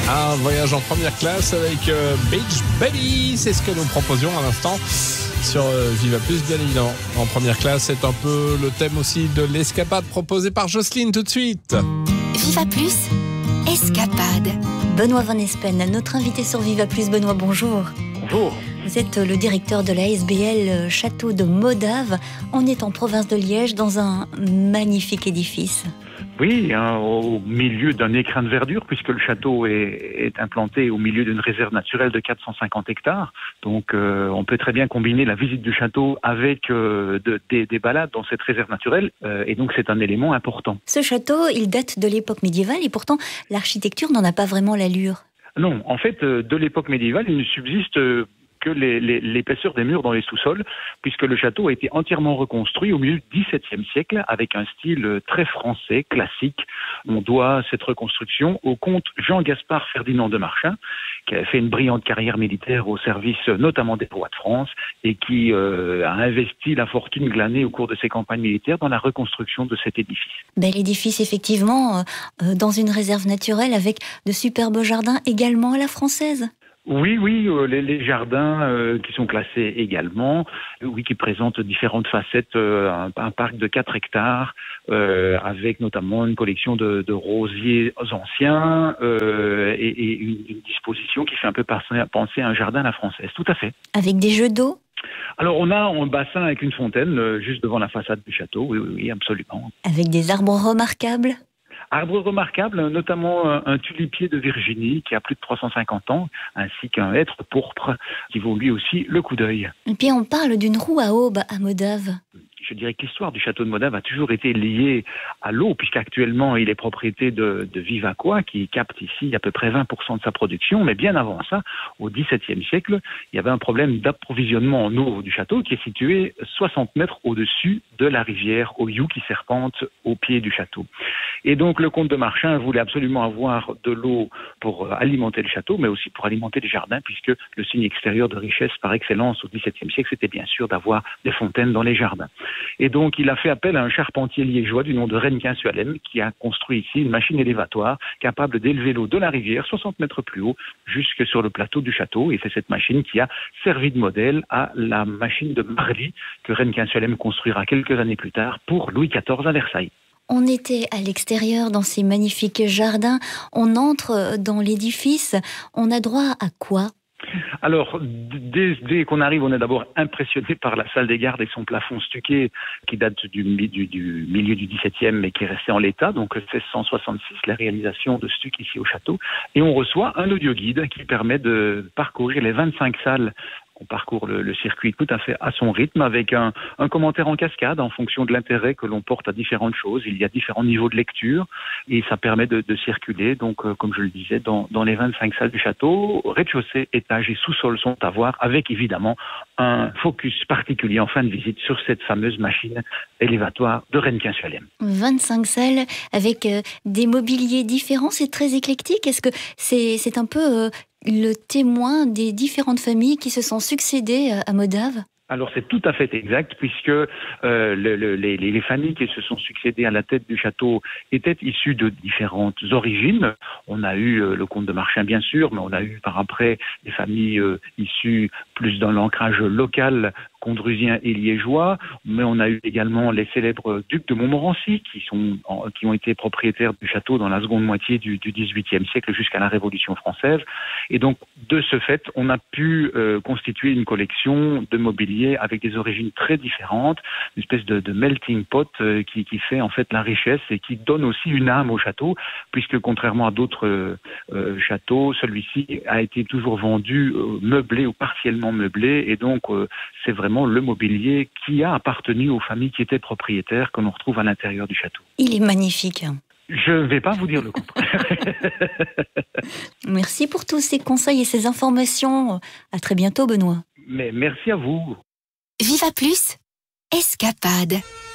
Un voyage en première classe avec Beach Baby, c'est ce que nous proposions à l'instant sur Viva Plus, bien évidemment. En première classe, c'est un peu le thème aussi de l'escapade proposée par Jocelyne tout de suite. Viva Plus, escapade. Benoît Van Espen, notre invité sur Viva Plus. Benoît, bonjour. Bonjour. Vous êtes le directeur de la SBL Château de Modave. On est en province de Liège dans un magnifique édifice. Oui, au milieu d'un écrin de verdure, puisque le château est implanté au milieu d'une réserve naturelle de 450 hectares. Donc, on peut très bien combiner la visite du château avec des balades dans cette réserve naturelle. Et donc, c'est un élément important. Ce château, il date de l'époque médiévale et pourtant, l'architecture n'en a pas vraiment l'allure. Non, en fait, de l'époque médiévale, il ne subsiste que l'épaisseur des murs dans les sous-sols, puisque le château a été entièrement reconstruit au milieu du XVIIe siècle avec un style très français, classique. On doit cette reconstruction au comte Jean-Gaspard Ferdinand de Marchand, qui a fait une brillante carrière militaire au service notamment des rois de France et qui a investi la fortune glanée au cours de ses campagnes militaires dans la reconstruction de cet édifice. Bel édifice, effectivement, dans une réserve naturelle avec de superbes jardins également à la française. Oui, les jardins qui sont classés également, qui présentent différentes facettes, un parc de 4 hectares, avec notamment une collection de rosiers anciens et une disposition qui fait un peu penser à un jardin à la française, tout à fait. Avec des jeux d'eau ? Alors on a un bassin avec une fontaine juste devant la façade du château, oui, absolument. Avec des arbres remarquables ? Arbres remarquables, notamment un tulipier de Virginie qui a plus de 350 ans, ainsi qu'un hêtre pourpre qui vaut lui aussi le coup d'œil. Et puis on parle d'une roue à aube à Modave. Je dirais que l'histoire du château de Modave a toujours été liée à l'eau, puisqu'actuellement il est propriété de Vivacois, qui capte ici à peu près 20% de sa production. Mais bien avant ça, au XVIIe siècle, il y avait un problème d'approvisionnement en eau du château qui est situé 60 mètres au-dessus de la rivière Oyou qui serpente au pied du château. Et donc le comte de Marchand voulait absolument avoir de l'eau pour alimenter le château, mais aussi pour alimenter les jardins, puisque le signe extérieur de richesse par excellence au XVIIe siècle, c'était bien sûr d'avoir des fontaines dans les jardins. Et donc, il a fait appel à un charpentier liégeois du nom de Renquin-Sualem qui a construit ici une machine élévatoire capable d'élever l'eau de la rivière 60 mètres plus haut jusque sur le plateau du château. Et c'est cette machine qui a servi de modèle à la machine de Marly que Renquin-Sualem construira quelques années plus tard pour Louis XIV à Versailles. On était à l'extérieur dans ces magnifiques jardins. On entre dans l'édifice. On a droit à quoi ? Alors, dès qu'on arrive, on est d'abord impressionné par la salle des gardes et son plafond stuqué qui date du milieu du XVIIe mais qui est resté en l'état, donc 1666, la réalisation de stuc ici au château. Et on reçoit un audioguide qui permet de parcourir les 25 salles. On parcourt le circuit tout à fait à son rythme avec un commentaire en cascade en fonction de l'intérêt que l'on porte à différentes choses. Il y a différents niveaux de lecture et ça permet de circuler. Donc, comme je le disais, dans les 25 salles du château, rez-de-chaussée, étage et sous-sol sont à voir avec évidemment un focus particulier en fin de visite sur cette fameuse machine élévatoire de Renquin-Sualem. 25 salles avec des mobiliers différents, c'est très éclectique. Est-ce que c'est un peu le témoin des différentes familles qui se sont succédées à Modave ? Alors c'est tout à fait exact, puisque les familles qui se sont succédées à la tête du château étaient issues de différentes origines. On a eu le comte de Marchand bien sûr, mais on a eu par après des familles issues plus d'un ancrage local, condrusien et liégeois, mais on a eu également les célèbres ducs de Montmorency qui ont été propriétaires du château dans la seconde moitié du XVIIIe siècle jusqu'à la Révolution française. Et donc, de ce fait, on a pu constituer une collection de mobilier avec des origines très différentes, une espèce de melting pot qui fait en fait la richesse et qui donne aussi une âme au château, puisque contrairement à d'autres châteaux, celui-ci a été toujours vendu meublé ou partiellement meublé, et donc c'est vraiment le mobilier qui a appartenu aux familles qui étaient propriétaires que l'on retrouve à l'intérieur du château. Il est magnifique. Je ne vais pas vous dire le contraire. Merci pour tous ces conseils et ces informations. À très bientôt, Benoît. Mais merci à vous. Viva Plus, escapade.